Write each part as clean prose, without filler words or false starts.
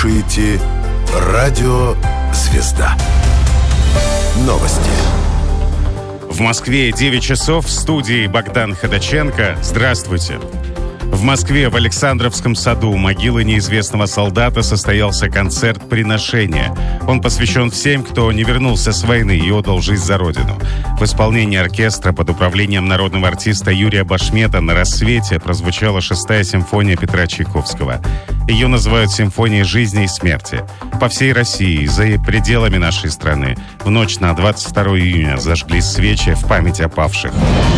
слушаете Радио Звезда. Новости. В Москве 9 часов, в студии Богдан Ходаченко. Здравствуйте. В Москве в Александровском саду у могилы неизвестного солдата состоялся концерт приношения. Он посвящен всем, кто не вернулся с войны и отдал жизнь за Родину. В исполнении оркестра под управлением народного артиста Юрия Башмета на рассвете прозвучала 6-я симфония Петра Чайковского. Ее называют симфонией жизни и смерти. По всей России, за пределами нашей страны, в ночь на 22 июня зажглись свечи в память о павших.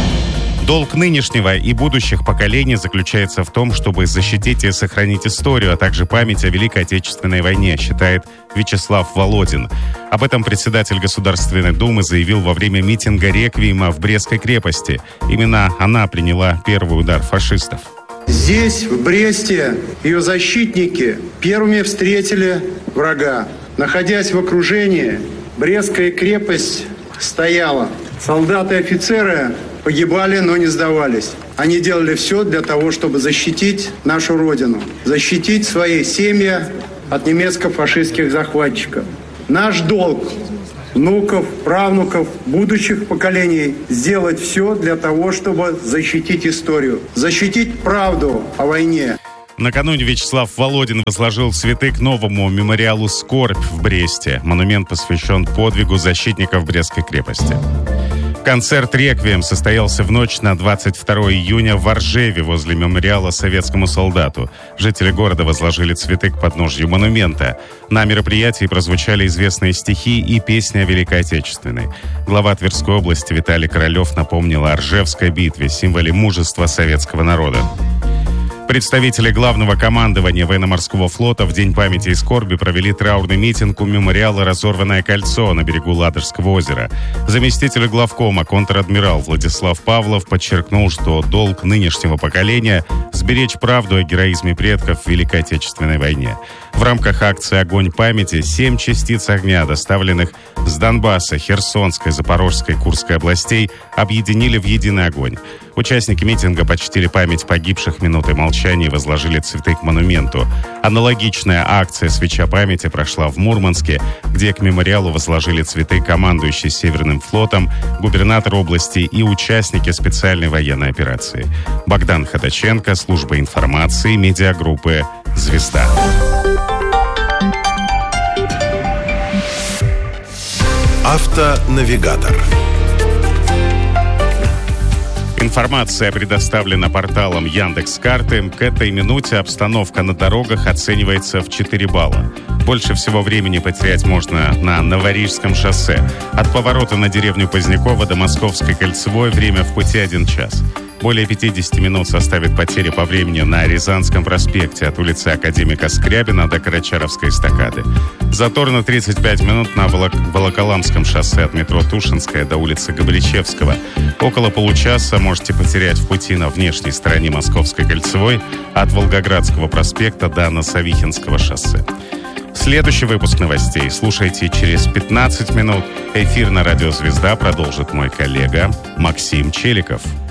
Долг нынешнего и будущих поколений заключается в том, чтобы защитить и сохранить историю, а также память о Великой Отечественной войне, считает Вячеслав Володин. Об этом председатель Государственной Думы заявил во время митинга реквиема в Брестской крепости. Именно она приняла первый удар фашистов. Здесь, в Бресте, ее защитники первыми встретили врага. Находясь в окружении, Брестская крепость стояла. Солдаты и офицеры погибали, но не сдавались. Они делали все для того, чтобы защитить нашу Родину, защитить свои семьи от немецко-фашистских захватчиков. Наш долг внуков, правнуков, будущих поколений сделать все для того, чтобы защитить историю, защитить правду о войне. Накануне Вячеслав Володин возложил цветы к новому мемориалу «Скорбь» в Бресте. Монумент посвящен подвигу защитников Брестской крепости. Концерт «Реквием» состоялся в ночь на 22 июня в Оржеве возле мемориала советскому солдату. Жители города возложили цветы к подножью монумента. На мероприятии прозвучали известные стихи и песни о Великой Отечественной. Глава Тверской области Виталий Королев напомнил о Оржевской битве, символе мужества советского народа. Представители главного командования военно-морского флота в День памяти и скорби провели траурный митинг у мемориала «Разорванное кольцо» на берегу Ладожского озера. Заместитель главкома контр-адмирал Владислав Павлов подчеркнул, что долг нынешнего поколения – сберечь правду о героизме предков в Великой Отечественной войне. В рамках акции «Огонь памяти» 7 частиц огня, доставленных с Донбасса, Херсонской, Запорожской, Курской областей, объединили в единый огонь. Участники митинга почтили память погибших минутой молчания и возложили цветы к монументу. Аналогичная акция «Свеча памяти» прошла в Мурманске, где к мемориалу возложили цветы командующий Северным флотом, губернатор области и участники специальной военной операции. Богдан Ходаченко, служба информации, медиагруппы «Звезда». Автонавигатор. Информация предоставлена порталом Яндекс.Карты. К этой минуте обстановка на дорогах оценивается в 4 балла. Больше всего времени потерять можно на Новорижском шоссе. От поворота на деревню Позднякова до Московской кольцевой время в пути 1 час. Более 50 минут составит потери по времени на Рязанском проспекте от улицы Академика Скрябина до Карачаровской эстакады. Затор на 35 минут на Волоколамском шоссе от метро Тушинская до улицы Габричевского. Около получаса можете потерять в пути на внешней стороне Московской кольцевой от Волгоградского проспекта до Носовихинского шоссе. Следующий выпуск новостей слушайте через 15 минут. Эфир на радио «Звезда» продолжит мой коллега Максим Челиков.